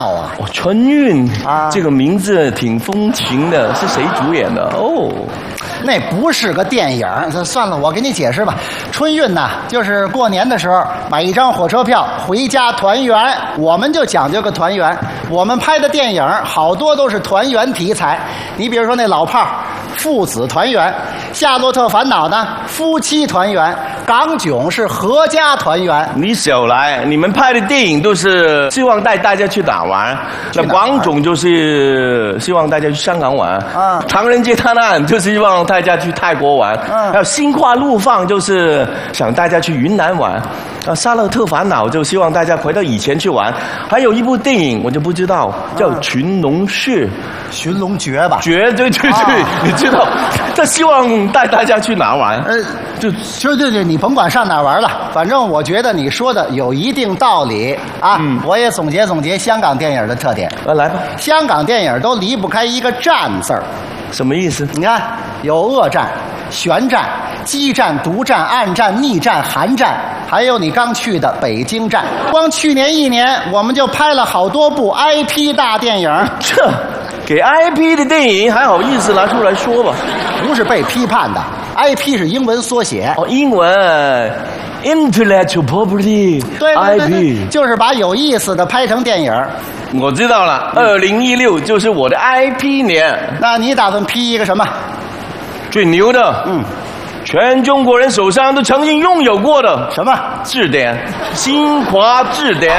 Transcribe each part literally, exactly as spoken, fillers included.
啊！ 哦，春运啊， 这个名字挺风情的，是谁主演的？哦， 那不是个电影，算了，我给你解释吧。春运呐，就是过年的时候买一张火车票回家团圆，我们就讲究个团圆。我们拍的电影好多都是团圆题材，你比如说那老炮儿，父子团圆；夏洛特烦恼呢，夫妻团圆；港囧是合家团圆。 你少来，你们拍的电影都是希望带大家去哪玩？那广囧就是希望大家去香港玩， 啊， 唐人街探案就是希望大家去泰国玩， 嗯， 还有心花怒放就是想大家去云南玩，啊，夏洛特烦恼就希望大家回到以前去玩，还有一部电影我就不知道叫《群龙穴》， 寻龙诀吧？ 绝对对对， 啊， 你知道，他希望带大家去哪玩？ 呃，就就对对，你甭管上哪儿玩了，反正我觉得你说的有一定道理啊。嗯，我也总结总结香港电影的特点。 啊，来吧， 香港电影都离不开一个“战”字儿。 什么意思？ 你看，有恶战、旋战、激战、独战、暗战、逆战、寒战，还有你刚去的北京站。光去年一年，我们就拍了好多部 I P 大电影。 这给 I P 的电影还好意思拿出来说吧？ 不是被批判的 ，I P 是英文缩写。 哦，英文 Intellectual Property， 对对对 I 对， P 就是把有意思的拍成电影。 我知道了，二零一六就是我的 I P 年。 那你打算批一个什么？ 最牛的， 嗯， 全中国人手上都曾经拥有过的什么字典？新华字典。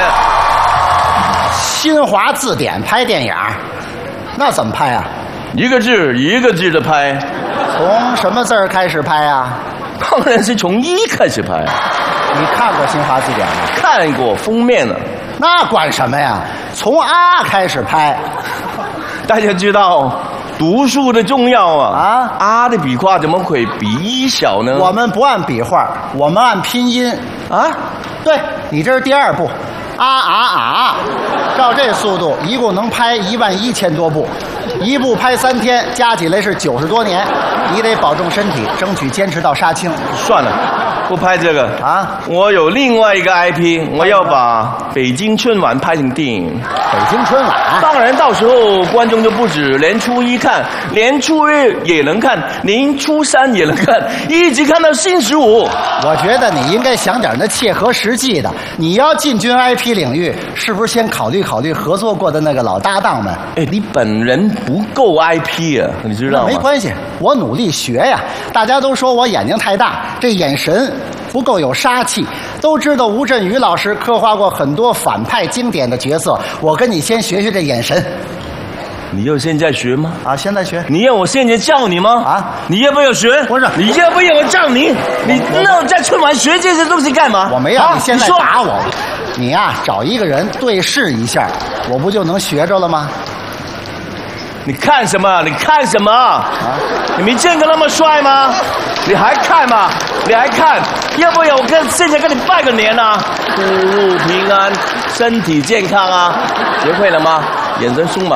新华字典拍电影，那怎么拍啊？ 一个字一个字的拍。 从什么字儿开始拍啊？ 当然是从一开始拍。 你看过新华字典吗？ 看过封面了。 那管什么呀？从啊开始拍。 大家知道读书的重要啊！ 啊啊的笔画怎么会比一小呢？ 我们不按笔画，我们按拼音啊。 对，你这是第二部，啊啊啊！照这速度，一共能拍一万一千多部，一部拍三天，加起来是九十多年。你得保重身体，争取坚持到杀青。 算了，不拍这个啊！ 我有另外一个 I P， 我要把北京春晚拍成电影。 北京春晚， 当然到时候观众就不止年初一看，年初二也能看，年初三也能看，一直看到新十五。 我觉得你应该想点那切合实际的。你要进军 I P 领域，是不是先考虑考虑合作过的那个老搭档们？ 哎，你本人不够 I P 啊，你知道吗？ 没关系，我努力学呀。大家都说我眼睛太大，这眼神不够有杀气。都知道吴镇宇老师刻画过很多反派经典的角色，我跟你先学学这眼神。 你要现在学吗？ 啊，现在学。 你要我现在教你吗？ 啊， 你要不要学？ 不是， 你要不要我教你？你那在春晚学这些东西干嘛？ 我没让、啊、你现在你打我。你呀、啊，找一个人对视一下，我不就能学着了吗？ 你看什么？你看什么？ 啊！ 你没见过那么帅吗？你还看吗？你还看？要不要我跟现在跟你拜个年啊？出入平安，身体健康啊！学会了吗？眼神凶猛。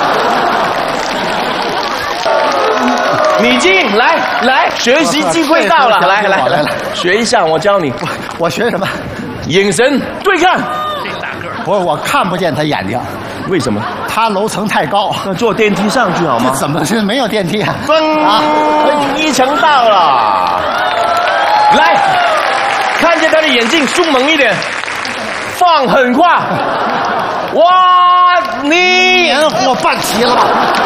米静，来来，学习机会到了，来来来来，学一下，我教你。 我我学什么？ 眼神对看。 不是，我看不见他眼睛。 为什么？ 他楼层太高， 那坐电梯上去好吗？ 怎么是没有电梯啊？ 分啊，一层到了。来，看见他的眼睛，凶猛一点，放很快。哇，你年货办齐了吧？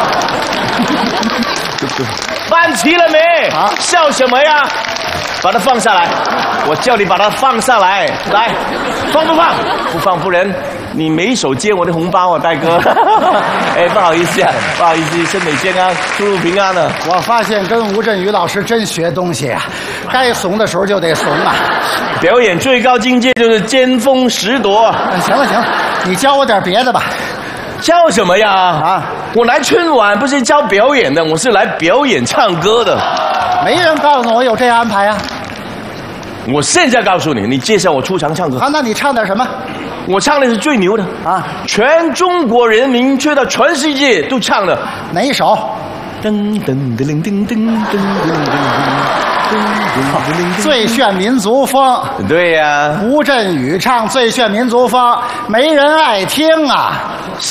办齐了没？啊，笑什么呀？把它放下来，我叫你把它放下来。来，放不放？不放，不然你没手接我的红包啊，大哥。哎，不好意思啊，不好意思，身体健康，出入平安了。 我发现跟吴镇宇老师真学东西啊，该怂的时候就得怂啊。 表演最高境界就是尖峰时夺。 行了行了，你教我点别的吧。 教什么呀？ 啊， 我来春晚不是教表演的，我是来表演唱歌的。 没人告诉我有这安排啊。 我现在告诉你，你介绍我出场唱歌。 啊，那你唱点什么？ 我唱的是最牛的啊， 全中国人民吹到全世界都唱的。 哪一首？ 噔噔噔噔噔噔噔噔。 最炫民族风。 对呀、啊， 吴镇宇唱最炫民族风，没人爱听啊。